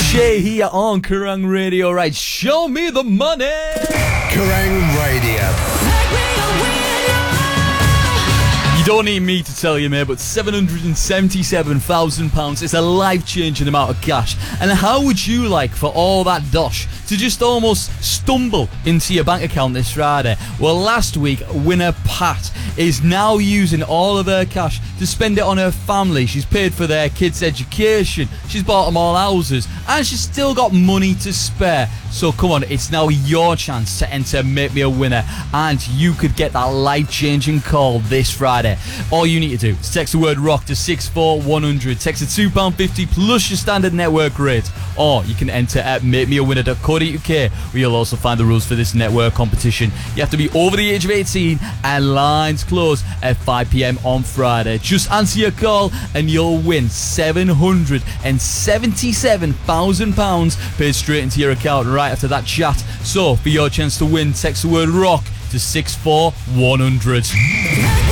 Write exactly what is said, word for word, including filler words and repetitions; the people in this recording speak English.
Shay here on Kerrang Radio. Right, show me the money. Kerrang Radio. You don't need me to tell you, mate, but seven hundred seventy-seven thousand pounds is a life-changing amount of cash. And how would you like for all that dosh to just almost stumble into your bank account this Friday? Well, last week, winner Pat is now using all of her cash to spend it on her family. She's paid for their kids' education, she's bought them all houses, and she's still got money to spare. So come on, it's now your chance to enter Make Me a Winner, and you could get that life-changing call this Friday. All you need to do is text the word ROCK to six four one hundred, text it two pounds fifty plus your standard network rate, or you can enter at make me a winner dot co dot U K, where you'll also find the rules for this network competition. You have to be over the age of eighteen, and lines close at five p.m. on Friday. Just answer your call and you'll win seven hundred seventy-seven thousand pounds paid straight into your account right after that chat. So for your chance to win, text the word ROCK to six four one hundred.